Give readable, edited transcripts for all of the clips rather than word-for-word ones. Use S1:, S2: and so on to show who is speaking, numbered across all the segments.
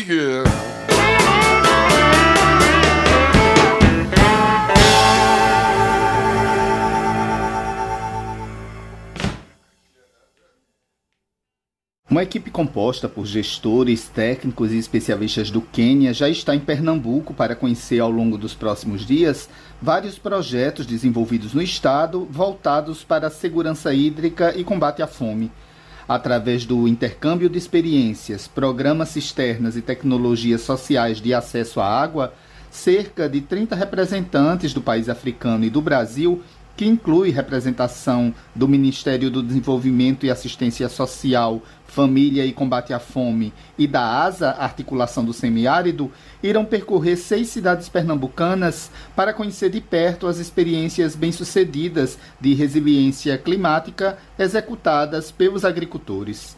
S1: quê?
S2: Uma equipe composta por gestores, técnicos e especialistas do Quênia já está em Pernambuco para conhecer ao longo dos próximos dias vários projetos desenvolvidos no estado voltados para a segurança hídrica e combate à fome. Através do intercâmbio de experiências, programas cisternas e tecnologias sociais de acesso à água, cerca de 30 representantes do país africano e do Brasil, que inclui representação do Ministério do Desenvolvimento e Assistência Social, Família e Combate à Fome e da ASA, Articulação do Semiárido, irão percorrer 6 cidades pernambucanas para conhecer de perto as experiências bem-sucedidas de resiliência climática executadas pelos agricultores.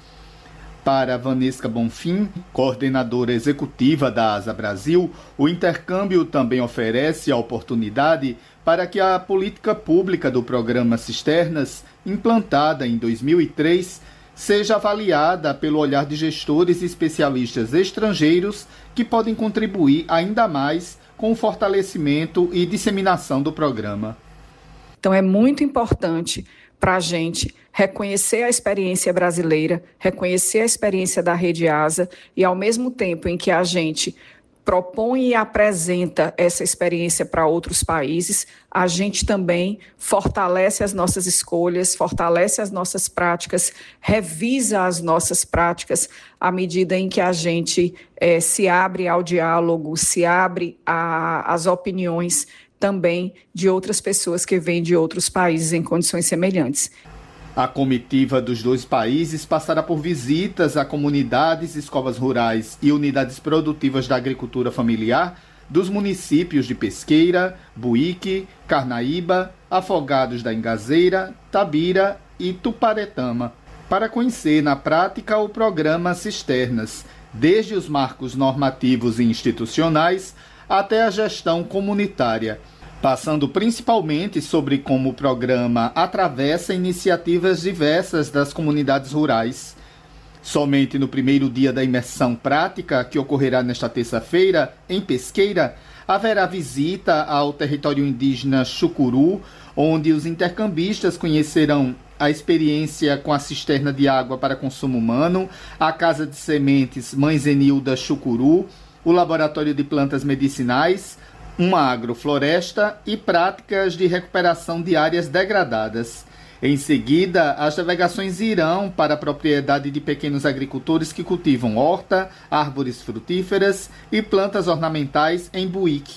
S2: Para Vanessa Bonfim, coordenadora executiva da ASA Brasil, o intercâmbio também oferece a oportunidade para que a política pública do programa Cisternas, implantada em 2003, seja avaliada pelo olhar de gestores e especialistas estrangeiros que podem contribuir ainda mais com o fortalecimento e disseminação do programa.
S3: Então é muito importante para a gente reconhecer a experiência brasileira, reconhecer a experiência da Rede ASA e, ao mesmo tempo em que a gente propõe e apresenta essa experiência para outros países, a gente também fortalece as nossas escolhas, fortalece as nossas práticas, revisa as nossas práticas à medida em que a gente se abre ao diálogo, se abre às opiniões também de outras pessoas que vêm de outros países em condições semelhantes.
S2: A comitiva dos 2 países passará por visitas a comunidades, escolas rurais e unidades produtivas da agricultura familiar dos municípios de Pesqueira, Buíque, Carnaíba, Afogados da Ingazeira, Tabira e Tuparetama, para conhecer na prática o programa Cisternas, desde os marcos normativos e institucionais até a gestão comunitária, passando principalmente sobre como o programa atravessa iniciativas diversas das comunidades rurais. Somente no primeiro dia da imersão prática, que ocorrerá nesta terça-feira, em Pesqueira, haverá visita ao território indígena Chucuru, onde os intercambistas conhecerão a experiência com a cisterna de água para consumo humano, a Casa de Sementes Mãe Zenilda Chucuru, o Laboratório de Plantas Medicinais, uma agrofloresta e práticas de recuperação de áreas degradadas. Em seguida, as delegações irão para a propriedade de pequenos agricultores que cultivam horta, árvores frutíferas e plantas ornamentais em Buíque.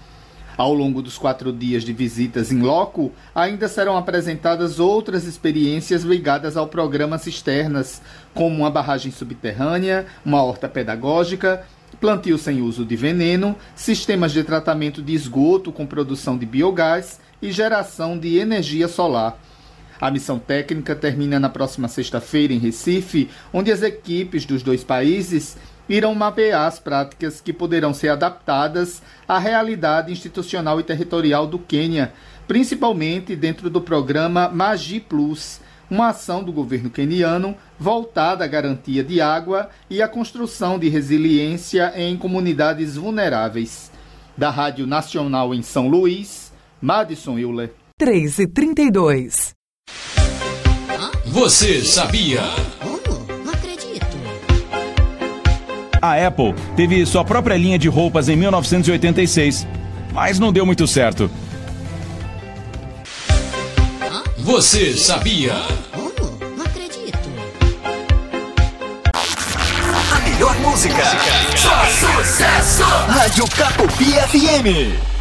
S2: Ao longo dos 4 dias de visitas em loco, ainda serão apresentadas outras experiências ligadas ao programa Cisternas, como uma barragem subterrânea, uma horta pedagógica, plantio sem uso de veneno, sistemas de tratamento de esgoto com produção de biogás e geração de energia solar. A missão técnica termina na próxima sexta-feira em Recife, onde as equipes dos 2 países irão mapear as práticas que poderão ser adaptadas à realidade institucional e territorial do Quênia, principalmente dentro do programa Magi Plus, uma ação do governo queniano voltada à garantia de água e à construção de resiliência em comunidades vulneráveis. Da Rádio Nacional em São Luís, Madison Euler.
S4: 3h32.
S5: Você sabia?
S6: Não acredito.
S5: A Apple teve sua própria linha de roupas em 1986, mas não deu muito certo. Você sabia?
S6: Não acredito.
S4: A melhor música. Só sucesso. Rádio Capopi FM.